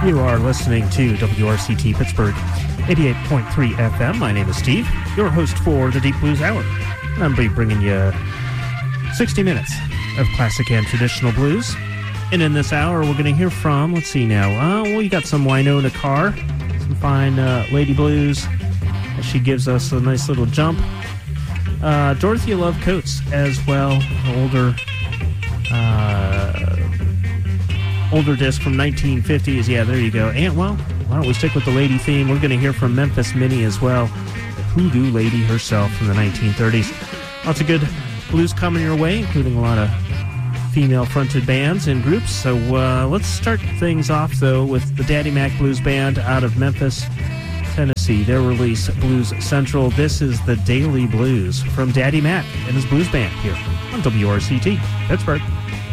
You are listening to WRCT Pittsburgh 88.3 FM. My name is Steve, your host for the Deep Blues Hour. And I'm going to be bringing you 60 minutes of classic and traditional blues. And in this hour, we're going to hear from, let's see now, we got some Wynonna Carr, some fine lady blues. She gives us a nice little jump. Dorothea Love Coates as well, older disc from 1950s. Yeah, there you go. And, well, why don't we stick with the lady theme? We're going to hear from Memphis Minnie as well, the hoodoo lady herself from the 1930s. Lots of good blues coming your way, including a lot of female-fronted bands and groups. So let's start things off, though, with the Daddy Mac Blues Band out of Memphis, Tennessee. Their release, Blues Central. This is the Daily Blues from Daddy Mac and his blues band here on WRCT Pittsburgh.